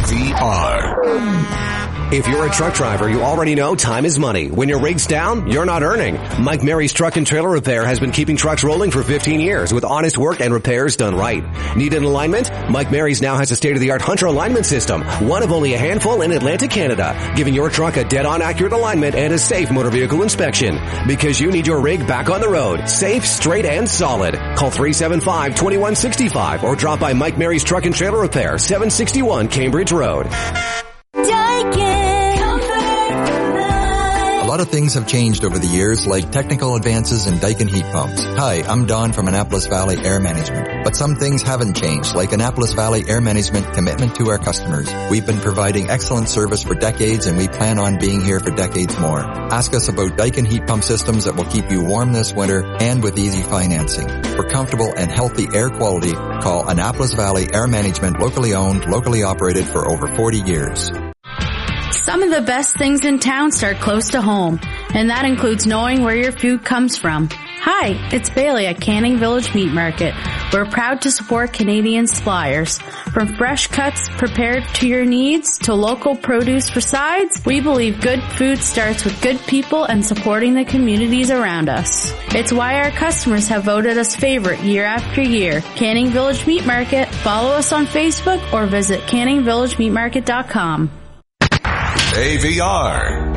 AVR. If you're a truck driver, you already know time is money. When your rig's down, you're not earning. Mike Mary's Truck and Trailer Repair has been keeping trucks rolling for 15 years with honest work and repairs done right. Need an alignment? Mike Mary's now has a state-of-the-art Hunter alignment system, one of only a handful in Atlantic Canada, giving your truck a dead-on accurate alignment and a safe motor vehicle inspection. Because you need your rig back on the road, safe, straight, and solid. Call 375-2165 or drop by Mike Mary's Truck and Trailer Repair, 761 Cambridge Road. A lot of things have changed over the years, like technical advances in Daikin heat pumps. Hi, I'm Don from Annapolis Valley Air Management. But some things haven't changed, like Annapolis Valley Air Management commitment to our customers. We've been providing excellent service for decades, and we plan on being here for decades more. Ask us about Daikin heat pump systems that will keep you warm this winter and with easy financing. For comfortable and healthy air quality, call Annapolis Valley Air Management, locally owned, locally operated for over 40 years. Some of the best things in town start close to home, and that includes knowing where your food comes from. Hi, it's Bailey at Canning Village Meat Market. We're proud to support Canadian suppliers. From fresh cuts prepared to your needs to local produce for sides, we believe good food starts with good people and supporting the communities around us. It's why our customers have voted us favorite year after year. Canning Village Meat Market. Follow us on Facebook or visit CanningVillageMeatMarket.com. AVR.